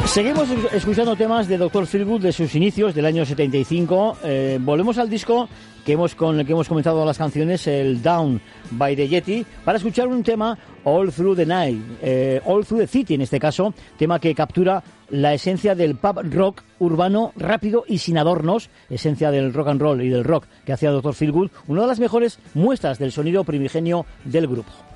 Seguimos escuchando temas de Dr. Feelgood de sus inicios, del año 75. Volvemos al disco con el que hemos comenzado las canciones, el Down by the Yeti, para escuchar un tema, All Through the Night, All Through the City en este caso, tema que captura la esencia del pub rock urbano rápido y sin adornos, esencia del rock and roll y del rock que hacía Dr. Feelgood, una de las mejores muestras del sonido primigenio del grupo.